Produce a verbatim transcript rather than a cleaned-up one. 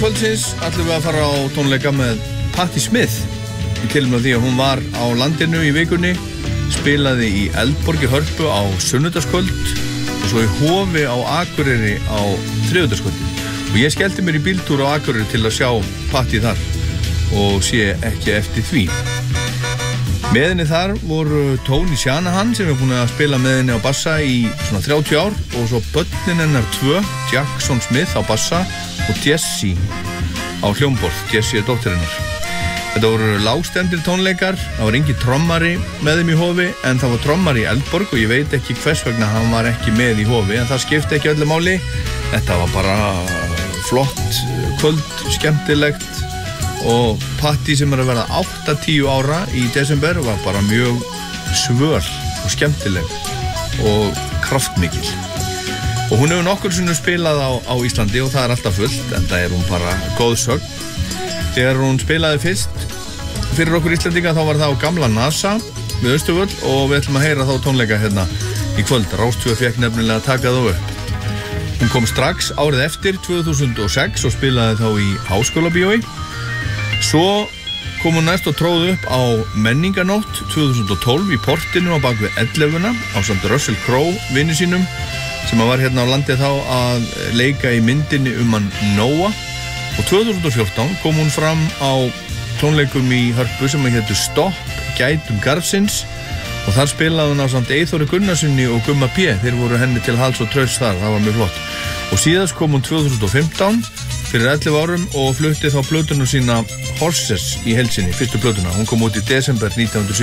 Kvöldsins ætlum við að fara á tónleika með Patti Smith í tilefni af því að hún var á landinu í vikunni, spilaði í Eldborg í Hörpu á sunnudagskvöld og svo í Hofi á Akureyri á þriðjudagskvöldi. Og ég skellti mér í bíltúr á Akureyri til að sjá Patti þar og sé ekki eftir því. Með henni þar voru Tony Shanahan sem er búin að spila með henni á bassa í svona þrjátíu ár og svo börnin hennar tvö, Jackson Smith á bassa og Jessie á hljómborð. Jessie er dóttir hennar. Þetta voru lágstendir tónleikar, það var engin trommari með þeim í Hofi en það var trommari í Eldborg og ég veit ekki hvers vegna hann var ekki með í Hofi en það skipti ekki öllu máli. Þetta var bara flott kvöld, skemmtilegt og Patti sem er að verða áttatíu ára í desember var bara mjög svöl og skemmtileg og kraftmikil. Og hún hefur nokkur sinnum spilað á, á Íslandi og það er alltaf fullt, en það er hún bara góð sögn. Þegar hún spilaði fyrst fyrir okkur Íslandinga þá var það á gamla NASA við Austurvöll og við ætlum að heyra þá tónleika hérna í kvöld. Rás tvö fékk nefnilega að taka þá upp. Hún kom strax árið eftir tvö þúsund og sex og spilaði þá í Háskólabíói. Svo kom hún næst og tróð upp á Menninganótt tvö þúsund og tólf í portinu á bakvið ellefuna ásamt Russell Crowe vini sínum sem var hérna á landi þá að leika í myndinni um hann Noah. Og tvö þúsund og fjórtán kom hún fram á tónleikum í Hörpu sem hétu Stopp, gætum garðsins og þar spilaði hún ásamt Eyþóri Gunnarsssyni og Gumma P. Þeir voru henni til hals og traust þar, það var mjög flott. Og síðast kom hún tvö þúsund og fimmtán fyrir ellefu árum og flutti þá plötuna sína Horses í heilsinni, fyrstu plötuna. Hún kom út í desember nítján hundruð